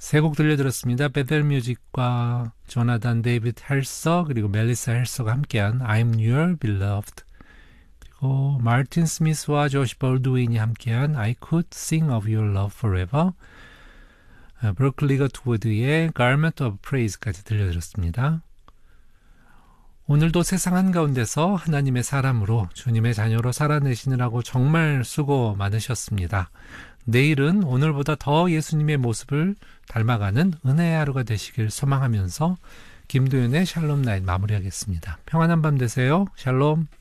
세 곡 들려드렸습니다. 베델 뮤직과 조나단 데이비드 헬서 그리고 멜리사 헬서가 함께한 I'm Your Beloved, 그리고 마틴 스미스와 조시 볼드윈이 함께한 I Could Sing of Your Love Forever, 브로클리 거트우드의 Garment of Praise까지 들려드렸습니다. 오늘도 세상 한가운데서 하나님의 사람으로 주님의 자녀로 살아내시느라고 정말 수고 많으셨습니다. 내일은 오늘보다 더 예수님의 모습을 닮아가는 은혜의 하루가 되시길 소망하면서 김도윤의 샬롬 나잇 마무리하겠습니다. 평안한 밤 되세요. 샬롬.